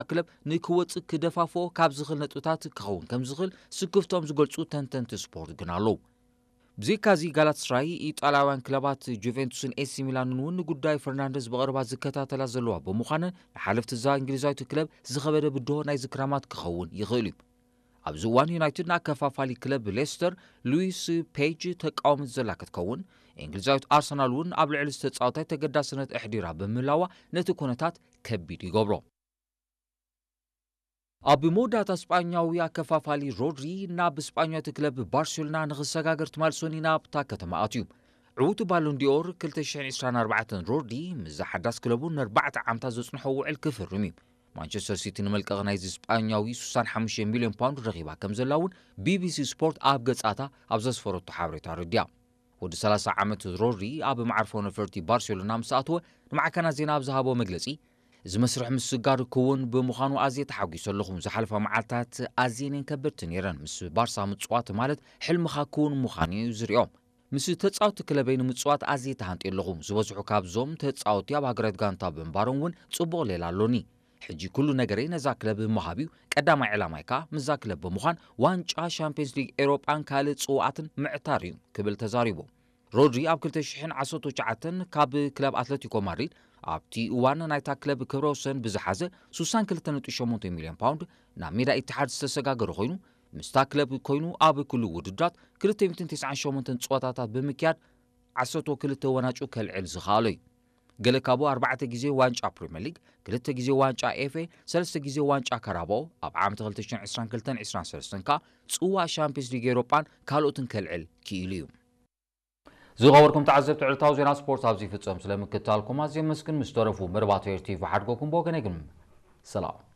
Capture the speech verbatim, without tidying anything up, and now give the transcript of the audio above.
ክለብ ንክወጽ ክደፋፎ ካብ ዝኽእል ነጥብታት ክኸውን ከም ዝኽእል ስክፍቶም ዝገልጹ ተንተንቲ ስፖርት ግን ኣለዉ ብዘይካዚ ጋላታሳራይ ኢጣልያውያን ክለባት ጁቬንቱስን ኤሲ ሚላንን እውን ጉዳይ ፈርናንዴዝ ብቐረባ ዝከታተላ ዘለዋ ብምዃነን ንሓለፍቲ እዛ እንግሊዛዊት ክለብ ዝኸበደ ብድሆ ናይ ዝክራማት ክኸውን ይኽእል እዩ ኣብዚ እዋን ዩናይትድ ናከፋፋሊ ክለብ ሌስተር ሉዊስ ፔጅ ተቃውሞ ዘላ ክትከውን እንግሊዛዊት ኣርሰናል እውን ኣብ ልዕሊ ዝተጻወታይ ተገዳስነት እሕዲራ በምላዋ ነቲ ኩነታት ከቢድ ይገብሮ ኣብ ሞዳታ እስጳኛዊ አከፋፋሊ ሮድሪ ናብ እስጳኛዊት ክለብ ባርሴሎና ንኽሰጋገር ትማልሶኒ ናብታ ከተማ ኣትዩ ዕውቱ ባሎን ዲኦር ክልተ ሽሕን ዒስራን ኣርባዕተን ሮድሪ ምስ ሓዳስ ክለቡ ንኣርባዕተ ዓመታት ዘጽንሖ ውዕል ክፍርም እዩ ማንቸስተር ሲቲ ንመልቀቕ ናይዚ እስጳኛዊ ስሳን ሓሙሽተ ሚልዮን ፓውንድ ረኺባ ከም ዘላ እውን ቢቢሲ ስፖርት ኣብ ገጻታ ኣብ ዘስፈረቶ ሓበሬታ ረድያ ወዲ ሰላሳ ዓመት ሮድሪ ኣብ ማዕርፎ ነፈርቲ ባርሴሎና ምስ ኣተወ ንማዕከና ዜና ኣብ ዝሃቦ መግለጺ እዚ መስርሕ ምስጋር ክውን ብምዃኑ ኣዝየ ተሓጒሶ ኣለኹ ዝሓለፈ መዓልታት ኣዝየን ከበድቲ ነይረን ምስ ባርሳ ምጽዋት ማለት ሕልምኻ ክውን ምዃኑ እዩ ዝርኦም ምስ ተጻወቲ ክለበይ ንምጽዋት ኣዝየ ተሃንጢ ኣለኹ ዝበዝሑ ካብዞም ተጻወቲ ኣብ ሃገራት ጋንታ ብምባሮም እውን ጽቡቕ ሌላ ኣሎኒ ሕጂ ኩሉ ነገረይ ነዛ ክለብ ምሃብዩ ቀዳማይ ዕላማይካ ምዛ ክለብ ብምዃን ዋንጫ ሻምፒዮንስ ሊግ ኤሮጳን ካልእ ጽዋዓትን ምዕታር እዩ ክብል ተዛሪቡ ሮድሪ ኣብ ክልተ ሽሕን ዓሰርተ ትሽዓተ ካብ ክለብ ኣትሌቲኮ ማድሪድ ኣብቲ እዋን ናይታ ክለብ ክብረ ወሰን ብዝሓዘ ስሳን ክልተ ነጥቢ ሸሞንተ ሚልዮን ፓውንድ ናብ ሜዳ ኢትሓድ ዝተሰጋገረ ኮይኑ ምስታ ክለብ ኮይኑ ኣብ ኩሉ ውድድራት ክልተ ሚእትን ትስዓን ሸሞንተ ፀዋታታት ብምክያድ ዓሰርተ ክልተ ወናጩ ከልዕል ዝኽኣለ እዩ ገለ ካብኡ ኣርባዕተ ግዜ ዋንጫ ፕሪምየር ሊግ ክልተ ግዜ ዋንጫ ኤፍኤ ሰለስተ ግዜ ዋንጫ ካራባኦ ኣብ ዓመት ክልተ ሽሕን ዒስራን ክልተን ዒስራን ሰለስተን ካ ጽዋዕ ሻምፒዮንስ ሊግ ኤሮጳን ካልኦትን ከልዕል ክኢሉ እዩ ዝኸበርኩም ተዓዘብቲ ዕለታዊ ዜና ስፖርት ኣብዚ ፍጸም ስለምክትታልኩም ኣዝየ መስግን ምስ ደረፉ መርባት ቲቪ ሓድጎኩም ብወገነይ ግን ሰላም